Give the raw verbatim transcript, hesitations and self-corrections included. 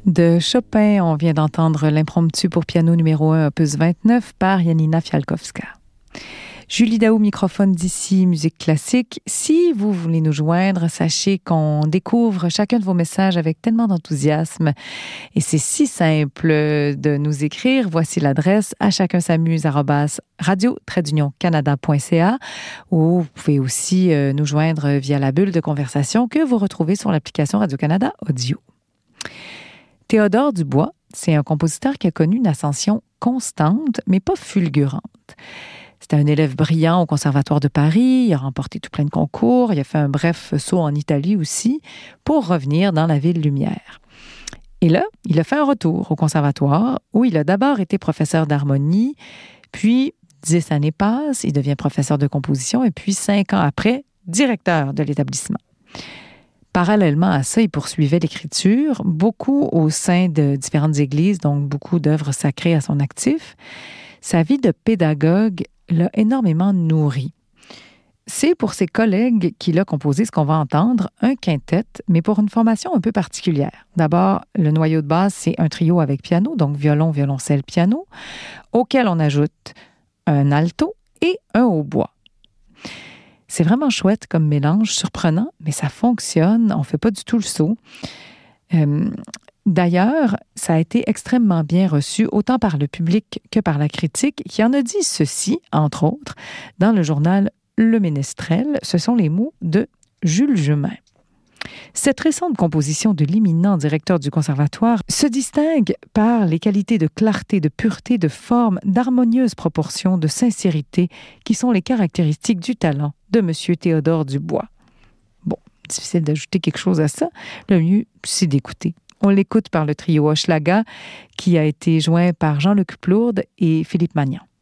De Chopin, on vient d'entendre l'impromptu pour piano numéro un, opus vingt-neuf, par Janina Fialkowska. Julie Daou, microphone d'ici, musique classique. Si vous voulez nous joindre, sachez qu'on découvre chacun de vos messages avec tellement d'enthousiasme. Et c'est si simple de nous écrire. Voici l'adresse à chacun s'amuse arobase radio tiret d'union canada point c a, ou vous pouvez aussi nous joindre via la bulle de conversation que vous retrouvez sur l'application Radio-Canada Audio. Théodore Dubois, c'est un compositeur qui a connu une ascension constante, mais pas fulgurante. C'était un élève brillant au Conservatoire de Paris, il a remporté tout plein de concours, il a fait un bref saut en Italie aussi, pour revenir dans la ville lumière. Et là, il a fait un retour au Conservatoire, où il a d'abord été professeur d'harmonie, puis dix années passent, il devient professeur de composition, et puis cinq ans après, directeur de l'établissement. Parallèlement à ça, il poursuivait l'écriture, beaucoup au sein de différentes églises, donc beaucoup d'œuvres sacrées à son actif. Sa vie de pédagogue l'a énormément nourri. C'est pour ses collègues qu'il a composé ce qu'on va entendre, un quintet, mais pour une formation un peu particulière. D'abord, le noyau de base, c'est un trio avec piano, donc violon, violoncelle, piano, auquel on ajoute un alto et un hautbois. C'est vraiment chouette comme mélange, surprenant, mais ça fonctionne, on ne fait pas du tout le saut. Euh, d'ailleurs, ça a été extrêmement bien reçu, autant par le public que par la critique, qui en a dit ceci, entre autres, dans le journal Le Ménestrel. Ce sont les mots de Jules Jumin. Cette récente composition de l'éminent directeur du Conservatoire se distingue par les qualités de clarté, de pureté, de forme, d'harmonieuse proportion, de sincérité, qui sont les caractéristiques du talent de M. Théodore Dubois. Bon, difficile d'ajouter quelque chose à ça. Le mieux, c'est d'écouter. On l'écoute par le trio Hochelaga, qui a été joint par Jean-Luc Plourde et Philippe Magnan.